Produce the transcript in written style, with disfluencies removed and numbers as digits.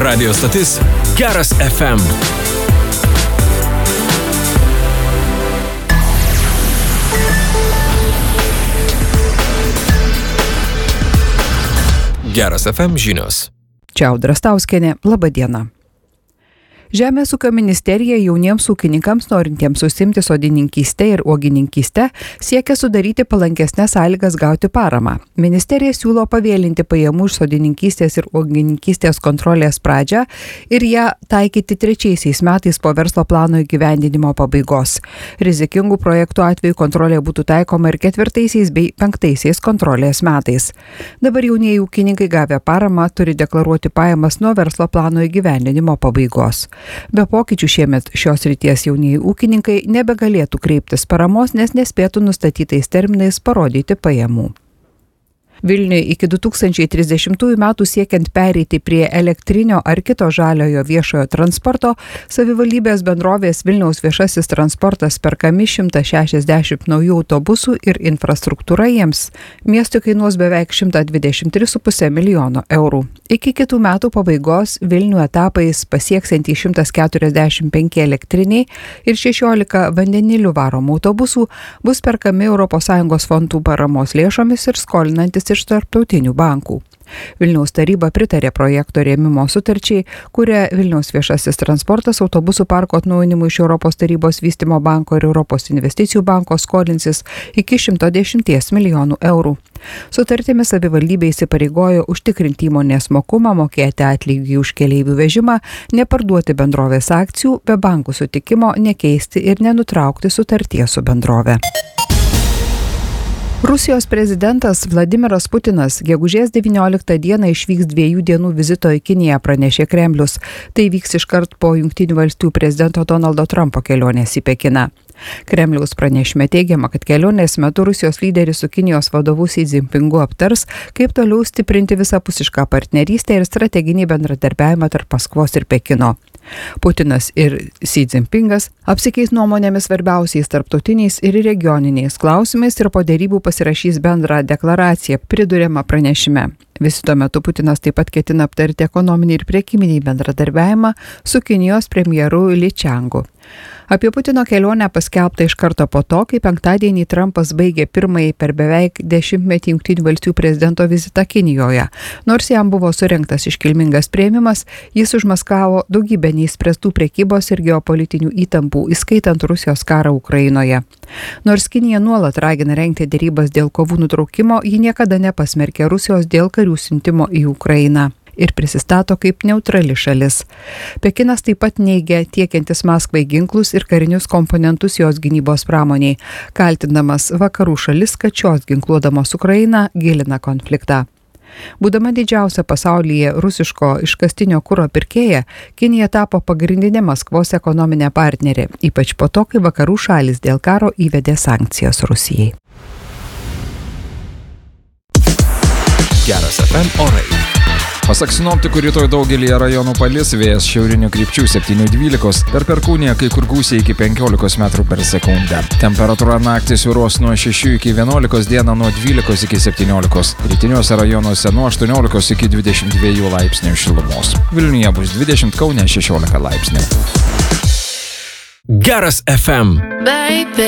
Radio stotis Geras FM. Geras FM žinios. Čia Audra Stauskienė, laba diena. Žemės ūkio ministerija jauniems ūkininkams norintiems užsiimti sodininkyste ir uogininkyste siekia sudaryti palankesnes sąlygas gauti paramą. Ministerija siūlo pavėlinti pajamų iš sodininkystės ir uogininkystės kontrolės pradžią ir ją taikyti 3 metais po verslo plano įgyvendinimo pabaigos. Rizikingų projektų atveju kontrolė būtų taikoma ir 4 bei 5 kontrolės metais. Dabar jaunieji ūkininkai gavę paramą turi deklaruoti pajamas nuo verslo plano įgyvendinimo pabaigos. Be pokyčių šiemet šios ryties jaunieji ūkininkai nebegalėtų kreiptis paramos, nes nespėtų nustatytais terminais parodyti pajamų. Vilniuje iki 2030 metų siekiant pereiti prie elektrinio ar kito žaliojo viešojo transporto, savivaldybės bendrovės Vilniaus viešasis transportas perkami 160 naujų autobusų ir infrastruktūra jiems miestui kainuos beveik 123,5 milijono eurų. Iki kitų metų pabaigos Vilnių etapais pasieksiantys 145 elektriniai ir 16 vandeniliu varomų autobusų bus perkami ES fondų paramos lėšomis ir skolinantis iš tarptautinių bankų. Vilniaus taryba pritarė projekto rėmimo sutarčiai, kuria Vilniaus viešasis transportas autobusų parko atnaujinimui iš Europos tarybos vystymo banko ir Europos investicijų banko skolinsis iki 110 milijonų eurų. Sutartimi savivaldybė įsipareigojo užtikrinti įmonės mokumą, mokėti atlygį už keleivių vežimą, neparduoti bendrovės akcijų, be bankų sutikimo nekeisti ir nenutraukti sutarties su bendrove. Rusijos prezidentas Vladimiras Putinas gegužės 19 dieną išvyks 2 dienų vizito į Kiniją, pranešė Kremlius. Tai vyks iškart po Jungtinių valstijų prezidento Donaldo Trumpo kelionės į Pekiną. Kremliaus pranešime teigiama, kad kelionės metu Rusijos lyderis su Kinijos vadovu Xi Jinpingu aptars, kaip toliau stiprinti visapusišką partnerystę ir strateginį bendradarbiavimą tarp Maskvos ir Pekino. Putinas ir Xi Jinpingas apsikeis nuomonėmis svarbiausiais tarptautiniais ir regioniniais klausimais ir po dėrybų pasirašys bendrą deklaraciją, priduriama pranešime. Vizito metu Putinas taip pat ketina aptarti ekonominį ir prekybinį bendradarbiavimą su Kinijos premjeru Li Qiangu. Apie Putino kelionę paskelbta iš karto po to, kai penktadienį Trumpas baigė pirmąjį per beveik 10 Jungtinių valstijų prezidento vizitą Kinijoje. Nors jam buvo surengtas iškilmingas priėmimas, jis užmaskavo daugybę neįspręstų prekybos ir geopolitinių įtampų, įskaitant Rusijos karą Ukrainoje. Nors Kinija nuolat ragina rengti derybas dėl kovų nutraukimo, ji niekada nepasmerkė Rusijos dėl karių siuntimo į Ukrainą ir prisistato kaip neutrali šalis. Pekinas taip pat neigia tiekiantis Maskvai ginklus ir karinius komponentus jos gynybos pramoniai, kaltindamas vakarų šalis, kad šios ginkluodamos Ukrainą gilina konfliktą. Būdama didžiausia pasaulyje rusiško iškastinio kuro pirkėja, Kinija tapo pagrindinė Maskvos ekonominė partnerė, ypač po to, kai vakarų šalis dėl karo įvedė sankcijas Rusijai. Geras FM orai. Pasak sinoptikų, rytoj daugelį rajonų palis, vėjas šiaurinių krypčių 7-12, per Perkūniją kai kur gūsiai iki 15 metrų per sekundę. Temperatūra naktį svyruos nuo 6 iki 11, dieną nuo 12 iki 17, rytiniuose rajonuose nuo 18 iki 22 laipsnių šilumos. Vilniuje bus 20, Kaune 16 laipsnių. Geras FM.